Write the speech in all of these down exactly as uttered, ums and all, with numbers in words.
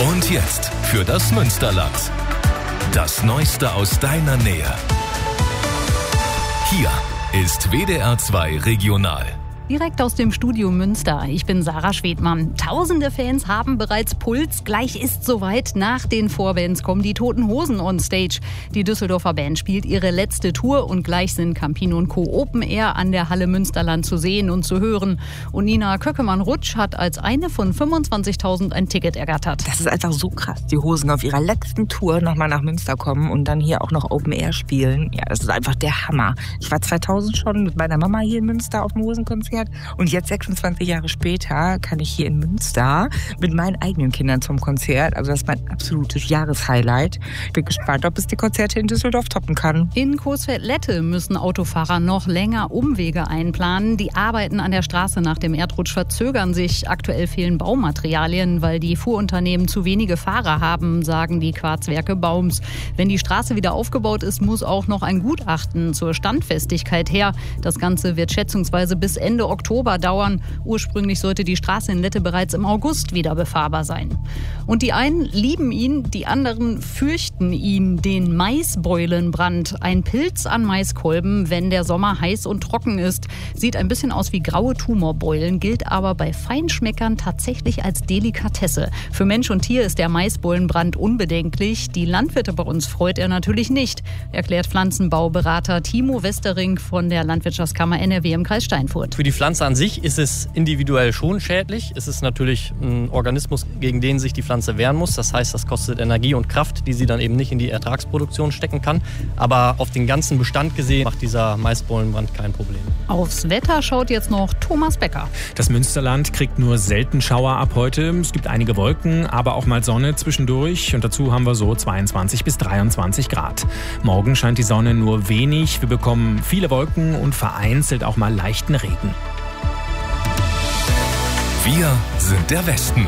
Und jetzt für das Münsterland. Das Neueste aus deiner Nähe. Hier ist W D R zwei Regional. Direkt aus dem Studio Münster. Ich bin Sarah Schwedmann. Tausende Fans haben bereits Puls. Gleich ist soweit. Nach den Vorbands kommen die Toten Hosen on Stage. Die Düsseldorfer Band spielt ihre letzte Tour und gleich sind Campino und Co. Open Air an der Halle Münsterland zu sehen und zu hören. Und Nina Köckemann-Rutsch hat als eine von fünfundzwanzigtausend ein Ticket ergattert. Das ist einfach so krass. Die Hosen auf ihrer letzten Tour nochmal nach Münster kommen und dann hier auch noch Open Air spielen. Ja, das ist einfach der Hammer. Ich war zweitausend schon mit meiner Mama hier in Münster auf dem Hosenkonzert. Und jetzt sechsundzwanzig Jahre später kann ich hier in Münster mit meinen eigenen Kindern zum Konzert. Also das ist mein absolutes Jahreshighlight. Ich bin gespannt, ob es die Konzerte in Düsseldorf toppen kann. In Coesfeld-Lette müssen Autofahrer noch länger Umwege einplanen. Die Arbeiten an der Straße nach dem Erdrutsch verzögern sich. Aktuell fehlen Baumaterialien, weil die Fuhrunternehmen zu wenige Fahrer haben, sagen die Quarzwerke Baums. Wenn die Straße wieder aufgebaut ist, muss auch noch ein Gutachten zur Standfestigkeit her. Das Ganze wird schätzungsweise bis Ende Oktober dauern. Ursprünglich sollte die Straße in Lette bereits im August wieder befahrbar sein. Und die einen lieben ihn, die anderen fürchten ihn, den Maisbeulenbrand. Ein Pilz an Maiskolben, wenn der Sommer heiß und trocken ist. Sieht ein bisschen aus wie graue Tumorbeulen, gilt aber bei Feinschmeckern tatsächlich als Delikatesse. Für Mensch und Tier ist der Maisbeulenbrand unbedenklich. Die Landwirte bei uns freut er natürlich nicht, erklärt Pflanzenbauberater Timo Westering von der Landwirtschaftskammer N R W im Kreis Steinfurt. Für die Pflanze an sich ist es individuell schon schädlich. Es ist natürlich ein Organismus, gegen den sich die Pflanze wehren muss. Das heißt, das kostet Energie und Kraft, die sie dann eben nicht in die Ertragsproduktion stecken kann. Aber auf den ganzen Bestand gesehen macht dieser Maisbeulenbrand kein Problem. Aufs Wetter schaut jetzt noch Thomas Becker. Das Münsterland kriegt nur selten Schauer ab heute. Es gibt einige Wolken, aber auch mal Sonne zwischendurch. Und dazu haben wir so zweiundzwanzig bis dreiundzwanzig Grad. Morgen scheint die Sonne nur wenig. Wir bekommen viele Wolken und vereinzelt auch mal leichten Regen. Wir sind der Westen.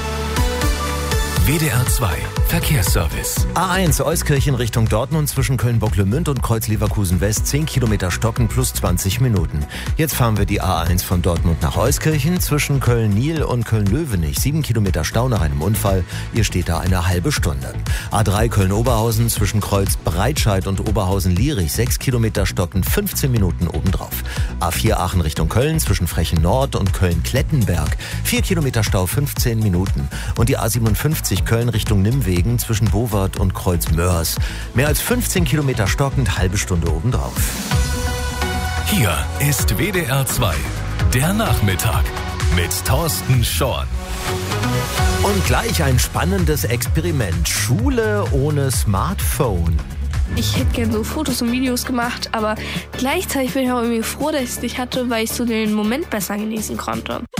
W D R zwei Verkehrsservice. A eins Euskirchen Richtung Dortmund zwischen Köln-Bocklemünd und Kreuz-Leverkusen West zehn Kilometer stocken plus zwanzig Minuten. Jetzt fahren wir die A eins von Dortmund nach Euskirchen zwischen Köln-Niel und Köln-Löwenich sieben Kilometer Stau nach einem Unfall. Ihr steht da eine halbe Stunde. A drei Köln-Oberhausen zwischen Kreuz-Breitscheid und Oberhausen-Lierich sechs Kilometer stocken fünfzehn Minuten obendrauf. A vier Aachen Richtung Köln zwischen Frechen Nord und Köln-Klettenberg vier Kilometer Stau fünfzehn Minuten. Und die A siebenundfünfzig Köln Richtung Nimwegen zwischen Bowart und Kreuz-Mörs. Mehr als fünfzehn Kilometer stockend, halbe Stunde obendrauf. Hier ist W D R zwei, der Nachmittag mit Thorsten Schorn. Und gleich ein spannendes Experiment. Schule ohne Smartphone. Ich hätte gerne so Fotos und Videos gemacht, aber gleichzeitig bin ich auch irgendwie froh, dass ich es nicht hatte, weil ich so den Moment besser genießen konnte.